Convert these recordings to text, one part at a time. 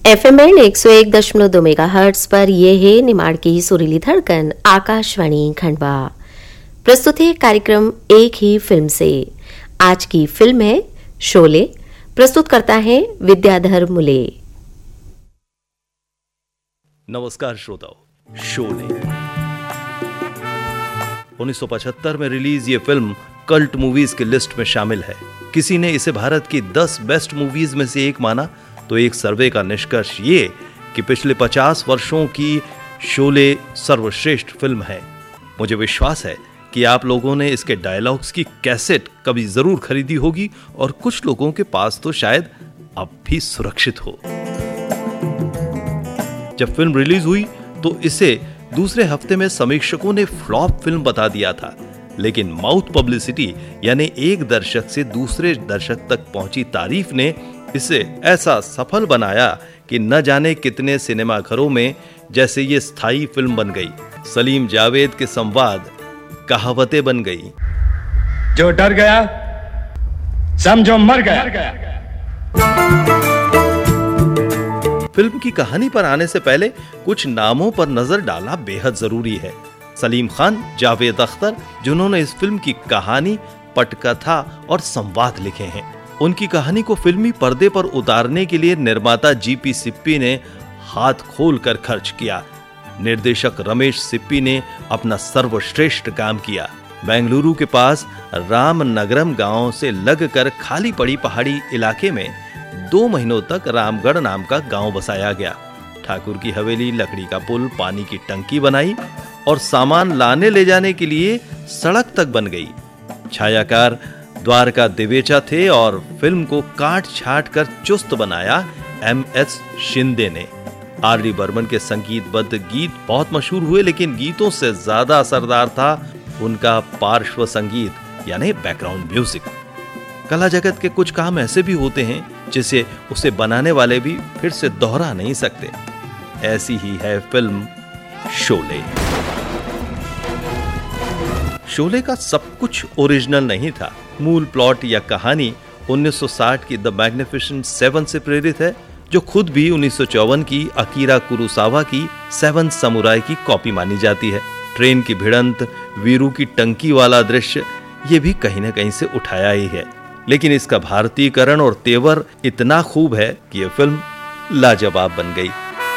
एफएमएन 101.2 megahertz पर यह है निमाड़ की सुरीली धड़कन आकाशवाणी खंडवा। प्रस्तुत है कार्यक्रम एक ही फिल्म से। आज की फिल्म है शोले। प्रस्तुत करता है विद्याधर मुले। नमस्कार श्रोताओ, शोले 1975 में रिलीज ये फिल्म कल्ट मूवीज की लिस्ट में शामिल है। किसी ने इसे भारत की 10 बेस्ट मूवीज में से एक माना तो एक सर्वे का निष्कर्ष ये कि पिछले 50 वर्षों की शोले सर्वश्रेष्ठ फिल्म है। मुझे विश्वास है कि आप लोगों ने इसके डायलॉग्स की कैसेट कभी जरूर खरीदी होगी और कुछ लोगों के पास तो शायद अब भी सुरक्षित हो। जब फिल्म रिलीज हुई तो इसे दूसरे हफ्ते में समीक्षकों ने फ्लॉप फिल्म बता दिया था, लेकिन माउथ पब्लिसिटी यानी एक दर्शक से दूसरे दर्शक तक पहुंची तारीफ ने इसे ऐसा सफल बनाया कि न जाने कितने सिनेमाघरों में जैसे ये स्थायी फिल्म बन गई। सलीम जावेद के संवाद कहावतें बन गई। जो डर गया समझो मर गया। फिल्म की कहानी पर आने से पहले कुछ नामों पर नजर डालना बेहद जरूरी है। सलीम खान, जावेद अख्तर, जिन्होंने इस फिल्म की कहानी, पटकथा और संवाद लिखे हैं, उनकी कहानी को फिल्मी पर्दे पर उतारने के लिए निर्माता जीपी सिप्पी ने हाथ खोलकर खर्च किया। निर्देशक रमेश सिप्पी ने अपना सर्वश्रेष्ठ काम किया। बेंगलुरु के पास रामनगरम गांव से लगकर खाली पड़ी पहाड़ी इलाके में 2 महीनों तक रामगढ़ नाम का गांव बसाया गया। ठाकुर की हवेली, लकड़ी का पुल, पानी की टंकी बनाई और सामान लाने ले जाने के लिए सड़क तक बन गई। छायाकार द्वारका दिवेचा थे और फिल्म को काट छाट कर चुस्त बनाया एमएस शिंदे ने। आर.डी. बर्मन के संगीतबद्ध गीत बहुत मशहूर हुए, लेकिन गीतों से ज्यादा असरदार था उनका पार्श्व संगीत यानी बैकग्राउंड म्यूजिक। कला जगत के कुछ काम ऐसे भी होते हैं जिसे उसे बनाने वाले भी फिर से दोहरा नहीं सकते। ऐसी ही है फिल्म शोले। शोले का सब कुछ ओरिजिनल नहीं था। मूल प्लॉट या कहानी 1960 की द मैग्निफिसेंट 7 से प्रेरित है, जो खुद भी 1954 की अकीरा कुरोसावा की 7 समुराई की कॉपी मानी जाती है। ट्रेन की भिड़ंत, वीरू की टंकी वाला दृश्य, ये भी कहीं न कहीं से उठाया ही है, लेकिन इसका भारतीयकरण और तेवर इतना खूब है कि यह फिल्म लाजवाब बन गई।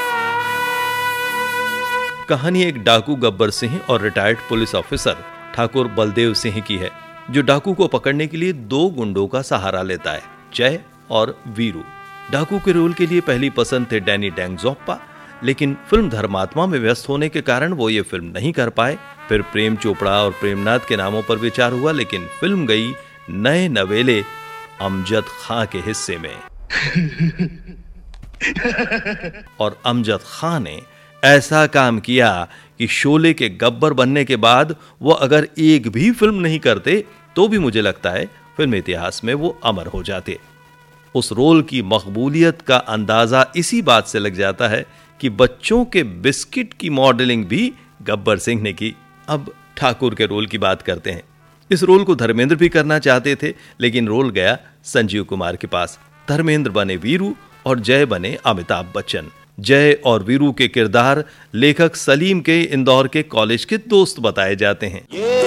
कहानी एक डाकू गब्बर सिंह और retired police officer Thakur Baldev Singh की है, जो डाकू को पकड़ने के लिए 2 गुंडों का सहारा लेता है, जय और वीरू। डाकू के रोल के लिए पहली पसंद थे डैनी डेंगजोप्पा, लेकिन फिल्म धर्मात्मा में व्यस्त होने के कारण वो ये फिल्म नहीं कर पाए। फिर प्रेम चोपड़ा और प्रेमनाथ के नामों पर विचार हुआ, लेकिन फिल्म गई नए नवेले अमजद खां के हिस्से में। और अमजद खां ने ऐसा काम किया कि शोले के गब्बर बनने के बाद वो अगर एक भी फिल्म नहीं करते तो भी मुझे लगता है फिल्म इतिहास में वो अमर हो जाते। उस रोल की मकबूलियत का अंदाजा इसी बात से लग जाता है कि बच्चों के बिस्किट की मॉडलिंग भी गब्बर सिंह ने की। अब ठाकुर के रोल की बात करते हैं। इस रोल को धर्मेंद्र भी करना चाहते थे, लेकिन रोल गया संजीव कुमार के पास। धर्मेंद्र बने वीरू और जय बने अमिताभ बच्चन। जय और वीरू के किरदार लेखक सलीम के इंदौर के कॉलेज के दोस्त बताए जाते हैं।